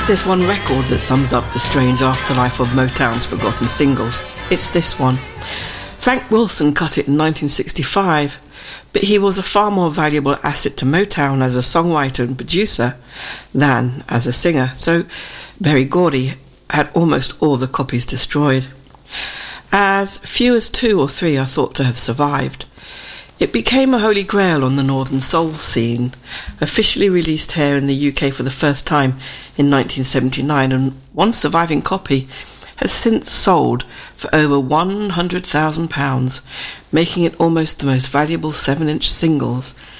there's one record that sums up the strange afterlife of Motown's forgotten singles, it's this one. Frank Wilson cut it in 1965, but he was a far more valuable asset to Motown as a songwriter and producer than as a singer, so Berry Gordy had almost all the copies destroyed. As few as 2 or 3 are thought to have survived. It became a holy grail on the Northern Soul scene, officially released here in the UK for the first time in 1979, and one surviving copy has since sold for over £100,000, making it almost the most valuable 7-inch singles